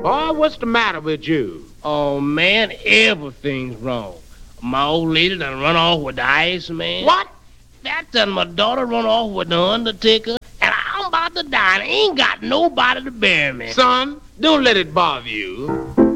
Boy, what's the matter with you? Oh, man, everything's wrong. My old lady done run off with the Iceman. What? That done my daughter run off with the Undertaker. And I'm about to die and ain't got nobody to bury me. Son, don't let it bother you.